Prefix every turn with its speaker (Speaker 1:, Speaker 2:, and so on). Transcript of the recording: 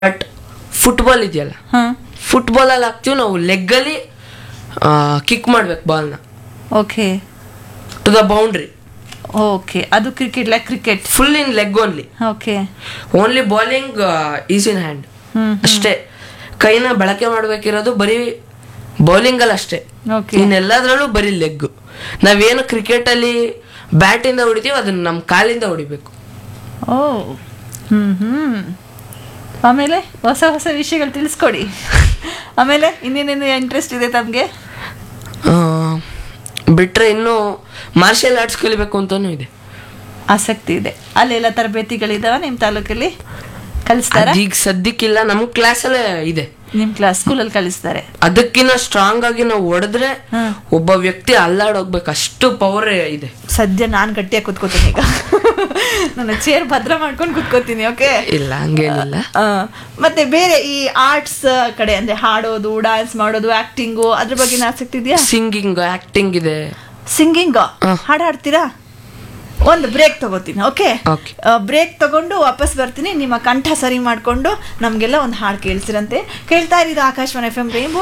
Speaker 1: But football ಇದೆಯಲ್ಲ, ಫುಟ್ಬಾಲಲ್ಲಿ ಹಾಕ್ತೀವಿ ನಾವು ಲೆಗ್ಗಲ್ಲಿ ಕಿಕ್ ಮಾಡ್ಬೇಕು ಬಾಲ್ನ
Speaker 2: okay
Speaker 1: to the boundary.
Speaker 2: Okay, ಅದು cricket like cricket
Speaker 1: full in leg only.
Speaker 2: Okay
Speaker 1: only bowling is in hand ಅಷ್ಟೇ. ಕೈನ ಬಳಕೆ ಮಾಡ್ಬೇಕಿರೋದು ಬರೀ ಬೌಲಿಂಗ್ ಅಲ್ಲಿ ಅಷ್ಟೇ.
Speaker 2: ಓಕೆ
Speaker 1: ಇನ್ನೆಲ್ಲದ್ರಲ್ಲೂ ಬರೀ ಲೆಗ್. ನಾವೇನು ಕ್ರಿಕೆಟ್ ಅಲ್ಲಿ ಬ್ಯಾಟ್ ಇಂದ ಹೊಡಿತೀವಿ ಅದನ್ನ ನಮ್ಮ ಕಾಲಿಂದ ಹೊಡಿಬೇಕು.
Speaker 2: ಓ ಆಮೇಲೆ ಹೊಸ ಹೊಸ ವಿಷಯಗಳು ತಿಳಿಸ್ಕೊಡಿ. ಆಮೇಲೆ ಇನ್ನೇನೇನು ಇಂಟ್ರೆಸ್ಟ್ ಇದೆ ತಮಗೆ?
Speaker 1: ಬಿಟ್ರೆ ಇನ್ನು ಮಾರ್ಷಲ್ ಆರ್ಟ್ಸ್ ಕಲಿಬೇಕು ಅಂತಾನು ಇದೆ,
Speaker 2: ಆಸಕ್ತಿ ಇದೆ. ಅಲ್ಲೆಲ್ಲ ತರಬೇತಿಗಳಿದಾವ ನಿಮ್ಮ ತಾಲೂಕಲ್ಲಿ? ಕಲಿಸ್ತಾರ?
Speaker 1: ಈಗ ಸದ್ಯಕ್ಕಿಲ್ಲ, ನಮ್ಮ ಕ್ಲಾಸಲ್ಲೇ ಇದೆ.
Speaker 2: ನಿಮ್ಮ ಕ್ಲಾಸ್ ಸ್ಕೂಲಲ್ಲಿ ಕಲಿಸ್ತಾರೆ?
Speaker 1: ಅದಕ್ಕಿಂತ ಸ್ಟ್ರಾಂಗ್ ಆಗಿ ನಾವು ಹೊಡೆದ್ರೆ ಒಬ್ಬ ವ್ಯಕ್ತಿ ಅಲ್ಲಾಡೋಗ್ಬೇಕು, ಅಷ್ಟು ಪವರ್ ಇದೆ.
Speaker 2: ಸದ್ಯ ನಾನು ಗಟ್ಟಿಯಾಗಿ ಕುತ್ಕೋತೀನಿ ಈಗ. ನನ್ನ ಚೇರ್ ಭದ್ರ ಮಾಡ್ಕೊಂಡು ಕುತ್ಕೋತೀನಿ. ಓಕೆ,
Speaker 1: ಇಲ್ಲ ಹಂಗೇನಿಲ್ಲ.
Speaker 2: ಮತ್ತೆ ಬೇರೆ ಈ ಆರ್ಟ್ಸ್ ಕಡೆ ಅಂದ್ರೆ ಹಾಡೋದು, ಡ್ಯಾನ್ಸ್ ಮಾಡೋದು, ಆಕ್ಟಿಂಗು ಅದ್ರ ಬಗ್ಗೆ ಆಸಕ್ತಿ ಇದೆಯಾ?
Speaker 1: ಸಿಂಗಿಂಗ್, ಆಕ್ಟಿಂಗ್ ಇದೆ.
Speaker 2: ಸಿಂಗಿಂಗ್ ಹಾಡು ಹಾಡ್ತೀರಾ? ಒಂದು ಬ್ರೇಕ್ ತಗೋತೀನಿ. Okay,
Speaker 1: Okay.
Speaker 2: ಬ್ರೇಕ್ ತಗೊಂಡು ವಾಪಸ್ ಬರ್ತೀನಿ. ನಿಮ್ಮ ಕಂಠ ಸರಿ ಮಾಡ್ಕೊಂಡು ನಮ್ಗೆಲ್ಲ ಒಂದು ಹಾಡು ಕೇಳಿಸಿರಂತೆ. ಕೇಳ್ತಾ ಇರೋದು ಆಕಾಶವಾಣಿ FM ರೈನ್ಬೋ